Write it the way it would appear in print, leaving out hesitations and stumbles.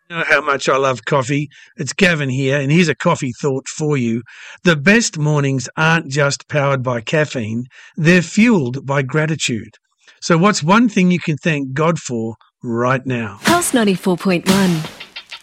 You know how much I love coffee. It's Gavin here, and here's a coffee thought for you. The best mornings aren't just powered by caffeine, they're fueled by gratitude. So what's one thing you can thank God for right now? Pulse 94.1.